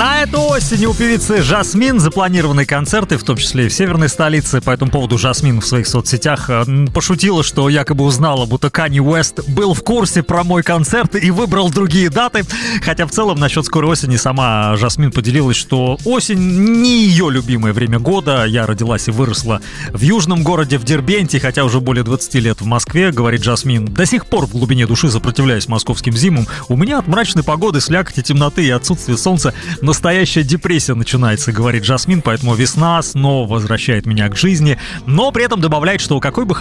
На эту осень у певицы Жасмин запланированы концерты, в том числе и в северной столице. По этому поводу Жасмин в своих соцсетях пошутила, что якобы узнала, будто Канье Уэст был в курсе про мой концерт и выбрал другие даты. Хотя в целом насчет скорой осени сама Жасмин поделилась, что осень не ее любимое время года. Я родилась и выросла в южном городе, в Дербенте, хотя уже более 20 лет в Москве, говорит Жасмин. До сих пор в глубине души сопротивляюсь московским зимам. У меня от мрачной погоды, слякоти, темноты и отсутствия солнца настоящая депрессия начинается, говорит Жасмин, поэтому весна снова возвращает меня к жизни, но при этом добавляет, что какой бы